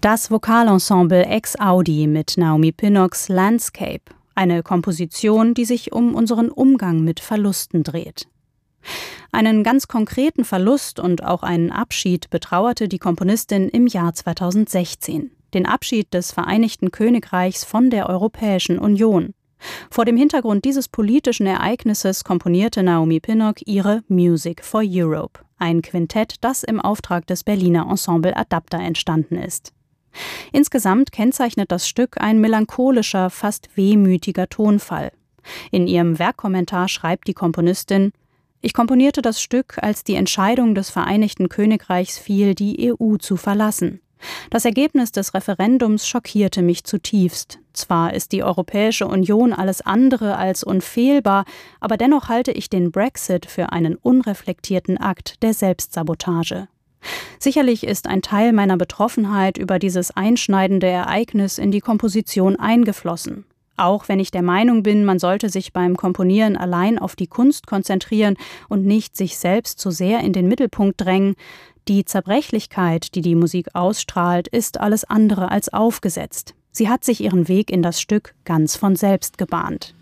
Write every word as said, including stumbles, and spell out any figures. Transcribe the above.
Das Vokalensemble Ex Audi mit Naomi Pinnocks Landscape, eine Komposition, die sich um unseren Umgang mit Verlusten dreht. Einen ganz konkreten Verlust und auch einen Abschied betrauerte die Komponistin im Jahr zweitausendsechzehn, den Abschied des Vereinigten Königreichs von der Europäischen Union. Vor dem Hintergrund dieses politischen Ereignisses komponierte Naomi Pinnock ihre Music for Europe, ein Quintett, das im Auftrag des Berliner Ensemble Adapter entstanden ist. Insgesamt kennzeichnet das Stück ein melancholischer, fast wehmütiger Tonfall. In ihrem Werkkommentar schreibt die Komponistin: Ich komponierte das Stück, als die Entscheidung des Vereinigten Königreichs fiel, die E U zu verlassen. Das Ergebnis des Referendums schockierte mich zutiefst. Zwar ist die Europäische Union alles andere als unfehlbar, aber dennoch halte ich den Brexit für einen unreflektierten Akt der Selbstsabotage. Sicherlich ist ein Teil meiner Betroffenheit über dieses einschneidende Ereignis in die Komposition eingeflossen. Auch wenn ich der Meinung bin, man sollte sich beim Komponieren allein auf die Kunst konzentrieren und nicht sich selbst zu sehr in den Mittelpunkt drängen, die Zerbrechlichkeit, die die Musik ausstrahlt, ist alles andere als aufgesetzt. Sie hat sich ihren Weg in das Stück ganz von selbst gebahnt.